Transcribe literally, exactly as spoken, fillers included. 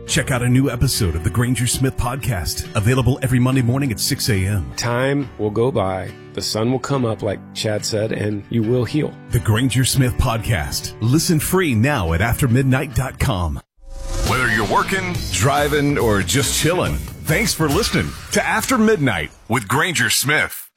Check out a new episode of the Granger Smith Podcast, available every Monday morning at six a.m. Time will go by, the sun will come up, like Chad said, and you will heal. The Granger Smith Podcast. Listen free now at after midnight dot com. Whether you're working, driving, or just chilling, thanks for listening to After Midnight with Granger Smith.